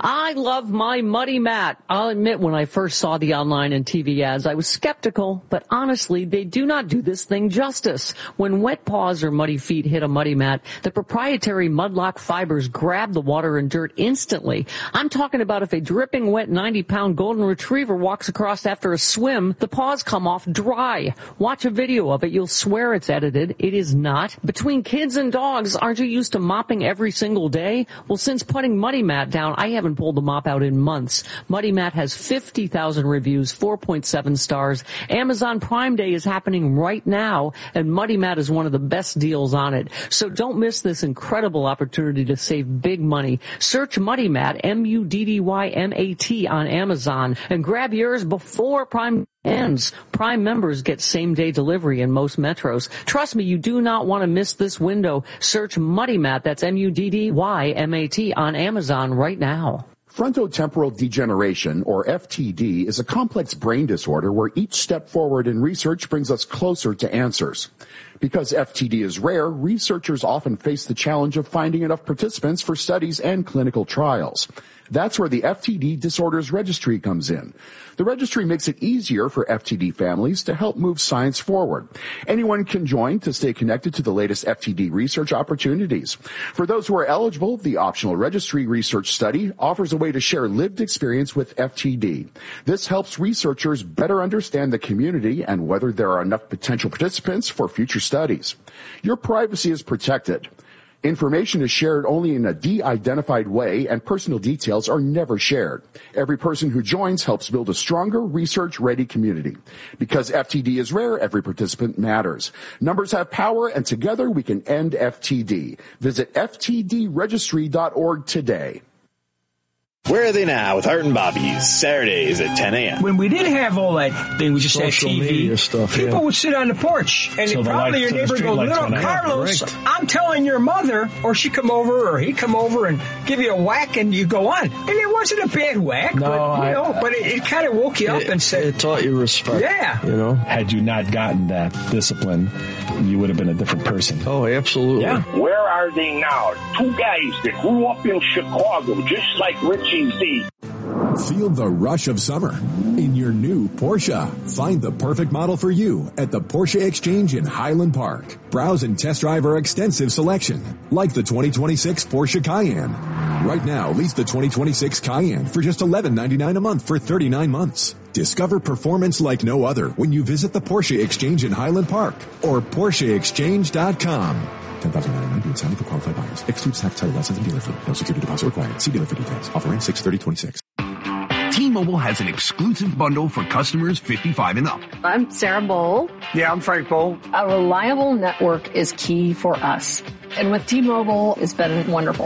I love my Muddy Mat. I'll admit when I first saw the online and TV ads, I was skeptical, but honestly, they do not do this thing justice. When wet paws or muddy feet hit a Muddy Mat, the proprietary Mudlock fibers grab the water and dirt instantly. I'm talking about if a dripping wet 90-pound golden retriever walks across after a swim, the paws come off dry. Watch a video of it. You'll swear it's edited. It is not. Between kids and dogs, aren't you used to mopping every single day? Well, since putting Muddy Mat down, I haven't pulled the mop out in months. Muddy Mat has 50,000 reviews, 4.7 stars. Amazon Prime Day is happening right now, and Muddy Mat is one of the best deals on it. So don't miss this incredible opportunity to save big money. Search Muddy Mat, M-U-D-D-Y-M-A-T on Amazon, and grab yours before Prime ends. Prime members get same-day delivery in most metros. Trust me, you do not want to miss this window. Search Muddy Mat, that's M-U-D-D-Y-M-A-T on Amazon right now. Frontotemporal degeneration, or FTD, is a complex brain disorder where each step forward in research brings us closer to answers. Because FTD is rare, researchers often face the challenge of finding enough participants for studies and clinical trials. That's where the FTD Disorders Registry comes in. The registry makes it easier for FTD families to help move science forward. Anyone can join to stay connected to the latest FTD research opportunities. For those who are eligible, the optional registry research study offers a way to share lived experience with FTD. This helps researchers better understand the community and whether there are enough potential participants for future studies. Your privacy is protected. Information is shared only in a de-identified way, and personal details are never shared. Every person who joins helps build a stronger, research-ready community. Because FTD is rare, every participant matters. Numbers have power, and together we can end FTD. Visit ftdregistry.org today. Where are they now with Art and Bobby's Saturdays at 10 a.m. When we didn't have all that thing, we just had TV, stuff, people would sit on the porch, and So probably your neighbor would go, "Little Carlos, I'm telling your mother," or she'd come over, or he'd come over and give you a whack, and you go on. And it wasn't a bad whack, but it kind of woke you up and said... It taught you respect. Yeah. You know? Had you not gotten that discipline, you would have been a different person. Oh, absolutely. Yeah. Where are they now? Two guys that grew up in Chicago, just like Richie Z. Feel the rush of summer in your new Porsche. Find the perfect model for you at the Porsche Exchange in Highland Park. Browse and test drive our extensive selection, like the 2026 Porsche Cayenne. Right now, lease the 2026 Cayenne for just $11.99 a month for 39 months. Discover performance like no other when you visit the Porsche Exchange in Highland Park or PorscheExchange.com. $10,990 incentive for qualified buyers. Excludes tax, title, license, and dealer fee. No security deposit required. See dealer for details. Offer ends 6/30/26. T-Mobile has an exclusive bundle for customers 55 and up. I'm Sarah Bowl. Yeah, I'm Frank Bowl. A reliable network is key for us. And with T-Mobile, it's been wonderful.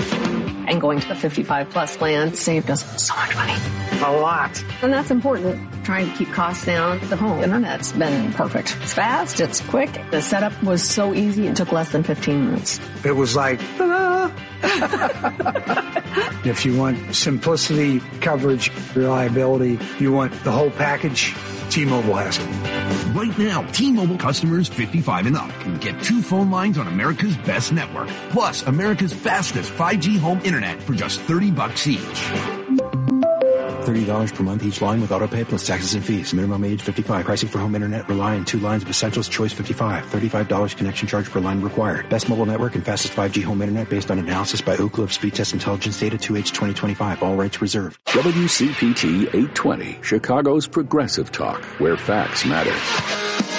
And going to the 55-plus plan saved us so much money. A lot. And that's important. Trying to keep costs down. The home internet's been perfect. It's fast. It's quick. The setup was so easy. It took less than 15 minutes. It was like, if you want simplicity, coverage, reliability, you want the whole package, T-Mobile has it. Right now, T-Mobile customers 55 and up can get 2 phone lines on America's best network, plus America's fastest 5G home internet for just $30 each. $30 per month each line with autopay plus taxes and fees. Minimum age 55. Pricing for home internet rely on 2 lines of Essentials Choice 55. $35 connection charge per line required. Best mobile network and fastest 5G home internet based on analysis by Ookla of Speed Test Intelligence data 2H 2025. All rights reserved. WCPT 820, Chicago's progressive talk, where facts matter.